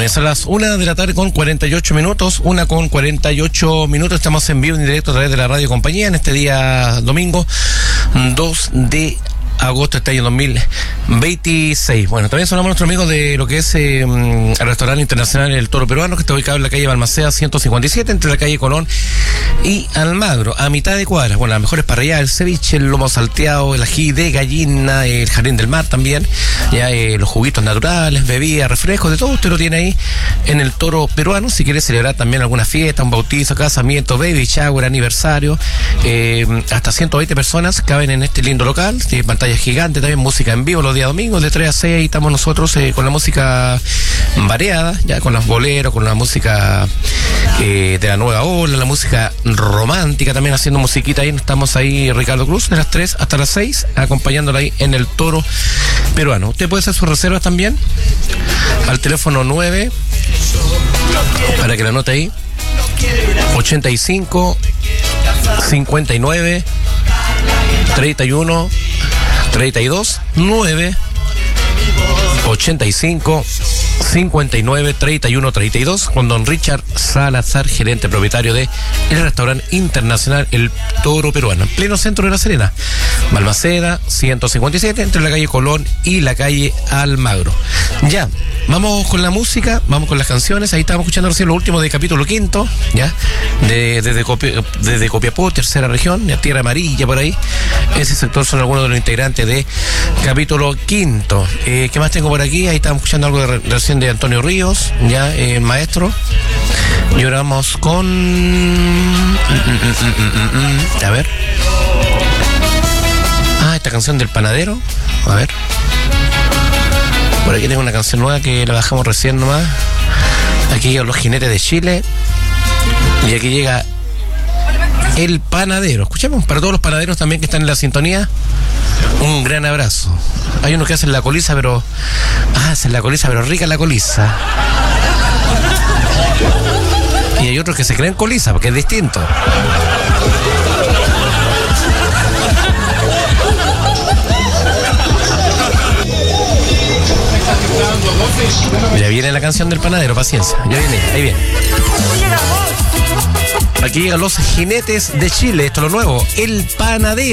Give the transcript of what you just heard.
Bueno, son las 1 de la tarde con 48 minutos, 1:48 minutos, estamos en vivo en directo a través de la radio compañía en este día domingo 2 de agosto de este año 2026. Bueno, también sonamos a nuestros amigos de lo que es el restaurante internacional El Toro Peruano, que está ubicado en la calle Balmaceda 157, entre la calle Colón y Almagro, a mitad de cuadra. Bueno, las mejores parrilladas, el ceviche, el lomo salteado, el ají de gallina, el jardín del mar también, ya los juguitos naturales, bebidas, refrescos, de todo usted lo tiene ahí en El Toro Peruano. Si quiere celebrar también alguna fiesta, un bautizo, casamiento, baby shower, aniversario, hasta 120 personas caben en este lindo local. Tiene pantalla gigante, también música en vivo los días domingos de 3 a 6. Ahí estamos nosotros con la música variada, ya con los boleros, con la música de la nueva ola, la música romántica, también haciendo musiquita ahí. Estamos ahí, Ricardo Cruz, de las 3 hasta las 6, acompañándola ahí en El Toro Peruano. Usted puede hacer sus reservas también al teléfono 9, para que la anote ahí, 85 59 31 32 9 85 59 31 32, con don Richard Salazar, gerente propietario de el restaurante internacional El Toro Peruano, en pleno centro de La Serena, Balmaceda 157, entre la calle Colón y la calle Almagro. Ya, vamos con la música, vamos con las canciones. Ahí estamos escuchando recién lo último de capítulo quinto, ya, desde Copiapó, tercera región, ya, Tierra Amarilla, por ahí. Ese sector son algunos de los integrantes de capítulo quinto. ¿Qué más tengo por aquí? Ahí estamos escuchando algo de recién de Antonio Ríos, ya, maestro. Y ahora vamos con a ver, esta canción del panadero. A ver, por aquí tengo una canción nueva que la bajamos recién nomás. Aquí llegan los jinetes de Chile y aquí llega el panadero. Escuchemos para todos los panaderos también que están en la sintonía, un gran abrazo. Hay unos que hacen la coliza, pero hacen la coliza, pero rica la coliza. Y hay otros que se creen coliza, porque es distinto. Ya viene la canción del panadero, paciencia. Ya viene, ahí viene. Aquí llegan los jinetes de Chile, esto es lo nuevo, el panadero.